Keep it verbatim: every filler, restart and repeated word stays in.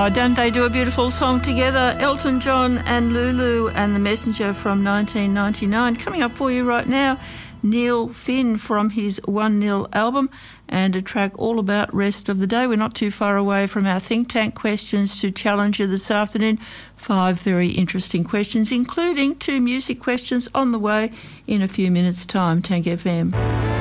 Oh, don't they do a beautiful song together? Elton John and Lulu and The Messenger from nineteen ninety-nine. Coming up for you right now, Neil Finn from his one nil album and a track all about rest of the day. We're not too far away from our think tank questions to challenge you this afternoon. Five very interesting questions, including two music questions on the way in a few minutes' time. Tank F M.